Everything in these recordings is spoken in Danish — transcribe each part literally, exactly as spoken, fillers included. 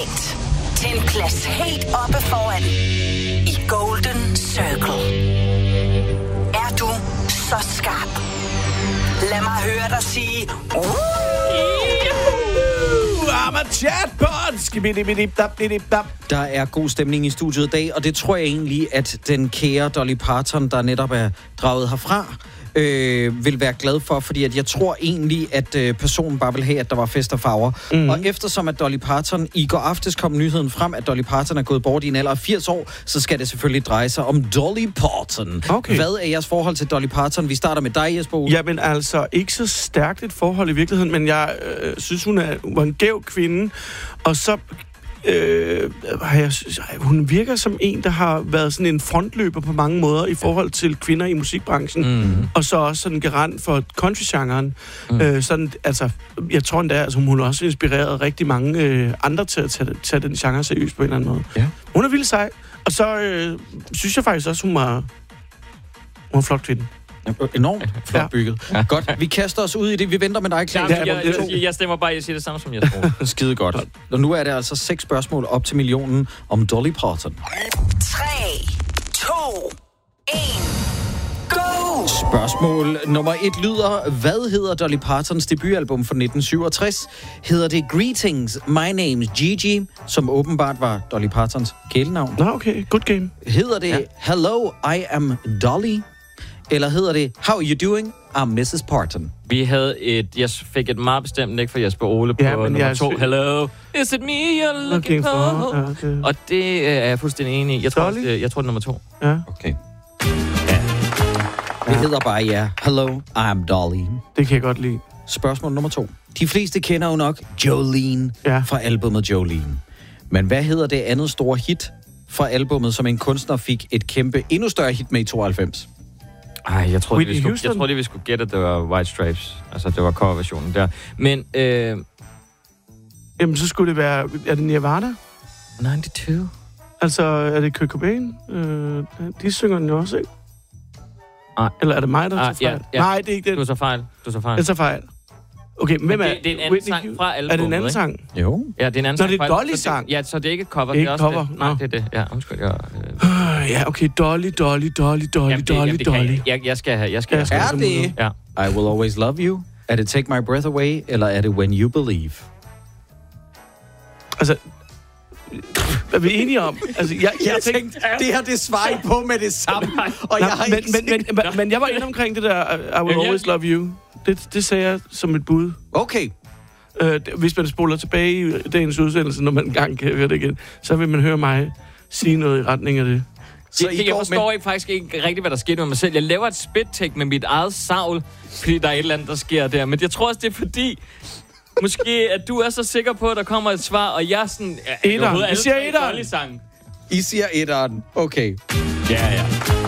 perfekt til en plads helt oppe foran i Golden Circle. Er du så skarp? Lad mig høre dig sige... Uh! I'm a chatbot! Der er god stemning i studiet i dag, og det tror jeg egentlig, at den kære Dolly Parton, der netop er draget herfra, øh, vil være glad for, fordi at jeg tror egentlig, at øh, personen bare vil have, at der var fest og farver. Mm. Og eftersom at Dolly Parton, i går aftes kom nyheden frem, at Dolly Parton er gået bort i en alder af firs år, så skal det selvfølgelig dreje sig om Dolly Parton. Okay. Hvad er jeres forhold til Dolly Parton? Vi starter med dig, Jesper Ole. Jamen altså, ikke så stærkt et forhold i virkeligheden, men jeg øh, synes, hun er, hun er en gæv kvinde, og så... Øh, jeg, hun virker som en, der har været sådan en frontløber på mange måder i forhold til kvinder i musikbranchen, mm. og så også sådan en garant for country-genren. Mm. Øh, sådan, altså, jeg tror endda, altså, hun har også inspireret rigtig mange øh, andre til at tage, tage den genre seriøst på en eller anden måde. Ja. Hun er vildt sej, og så øh, synes jeg faktisk også, hun var, hun var en flot kvinde. Enormt flot bygget. Ja. Godt, vi kaster os ud i det. Vi venter med dig, Claus. Ja, jeg, jeg, jeg stemmer bare, jeg siger det samme som jeg tror. Skide godt. Og nu er det altså seks spørgsmål op til millionen om Dolly Parton. tre, to, et, go! Spørgsmål nummer et lyder: hvad hedder Dolly Partons debutalbum fra nitten syvogtres? Hedder det Greetings, My Name's Gigi, som åbenbart var Dolly Partons kælenavn? Nå, okay. Good game. Hedder det ja. Hello, I am Dolly? Eller hedder det How are you doing? I'm missus Parton. Vi havde et... Jeg fik et meget bestemt nik for Jesper Ole på ja, nummer to. Hello, is it me you're looking, looking for? for? Ja, okay. Og det er jeg fuldstændig enig i. Jeg tror, også, jeg, jeg tror det er nummer to. Ja. Okay. Ja. Det hedder bare ja. Hello, I'm Dolly. Det kan jeg godt lide. Spørgsmål nummer to. De fleste kender jo nok Jolene ja. fra albumet Jolene. Men hvad hedder det andet store hit fra albumet, som en kunstner fik et kæmpe, endnu større hit med i tooghalvfems? Ej, jeg troede, vi skulle, jeg troede, vi skulle gætte, at det var White Stripes. Altså, det var coverversionen der. Men, øh... Jamen, så skulle det være... Er det Nirvana? nioghalvfems. Altså, er det Kurt Cobain? Øh, de synger den jo også, ikke? Ej. Eller er det mig, der tager fejl? Ja, ja. Nej, det er ikke det. Du tager fejl. Du tager fejl. Jeg tager fejl. Okay, men hvem er... Det, det er en anden Whitney sang fra albumet, Er det en anden ikke? sang? Jo. Ja, det er en anden så sang. Så det er Dolly-sang? Ja, så det er ikke et cover. Ikke det er også cover? Det. Nej, det er det. Ja, undskyld. Jeg, øh... uh, ja, okay. Dolly, Dolly, Dolly, Dolly, jamen, det, Dolly, jamen, det Dolly. Jeg, jeg, jeg skal have... Jeg skal jeg have. Er det? Ja. I Will Always Love You? Er det Take My Breath Away? Eller er det When You Believe? Altså... Hvad er vi enige om? Altså, jeg, jeg, jeg tænkte, tænkte, det her, det svarer I på med det samme. Og nej, jeg har men, ikke men, men, men, men jeg var inde omkring det der, I Will Always Love You. Det, det sagde jeg som et bud. Okay. Øh, hvis man spoler tilbage i dagens udsendelse, når man engang kan høre det igen, så vil man høre mig sige noget i retning af det. Så det, det, jeg forstår med... ikke faktisk ikke rigtigt, hvad der skete med mig selv. Jeg laver et spit-take med mit eget savl, fordi der er et eller andet, der sker der. Men jeg tror også, det er fordi... Måske, at du er så sikker på, at der kommer et svar, og jeg er sådan... Etteren. Jeg siger etteren. I siger etteren. Okay. Ja, ja.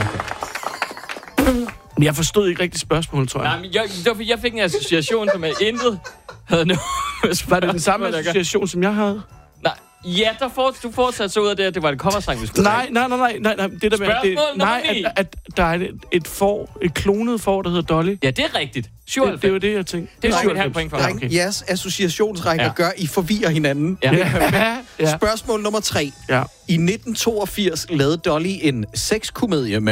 Okay. Men jeg forstod ikke rigtig spørgsmålet, tror jeg. Nej, men jeg, det var, jeg fik en association, som jeg intet havde noget. Var det den samme association, som jeg havde? Nej. Ja, der får, du fortsatte så ud af det, at det var en coversang, vi skulle nej, nej, nej, nej, nej, nej, det der med, det, nej, at, at der er et, et får, et klonet får, der hedder Dolly. Ja, det er rigtigt. syvoghalvfems. Det, det var det, jeg tænkte. Det er syvoghalvfems point for dig. Okay. Jeres associationsrækker ja. gør, I forvirrer hinanden. Ja. Ja. Ja. Spørgsmål nummer tre. Ja. I nitten toogfirs lavede Dolly en sexkomedie med